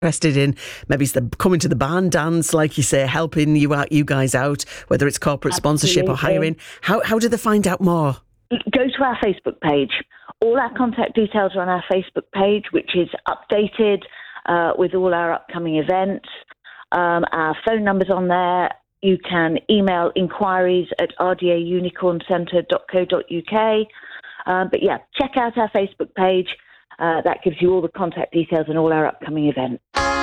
interested in maybe coming to the barn dance, like you say, helping you guys out, whether it's corporate sponsorship or hiring, how do they find out more? Go to our Facebook page. All our contact details are on our Facebook page, which is updated with all our upcoming events. Our phone number's on there. You can email inquiries at rdaunicorncentre.co.uk. But check out our Facebook page. That gives you all the contact details and all our upcoming events.